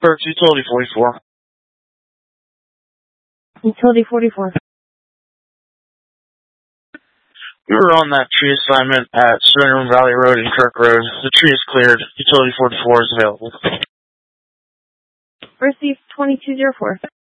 Birch, Utility 44. Utility 44. We were on that tree assignment at Stone Valley Road and Kirk Road. The tree is cleared. Utility 44 is available. Received 2204.